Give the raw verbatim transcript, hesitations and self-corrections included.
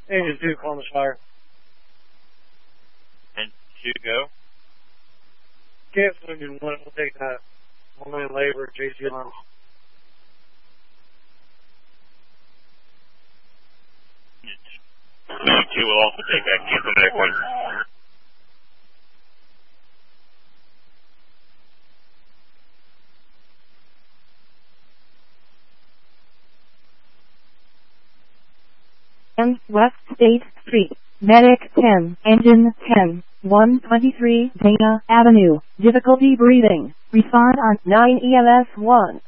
Engine two, Columbus Fire. And two, go. Cancel engine one, we'll take that. One man labor, J C alarms. two will also take that. Cancel back one. West State Street, Medic ten, Engine ten, one twenty-three Dana Avenue, difficulty breathing, respond on nine E M S one.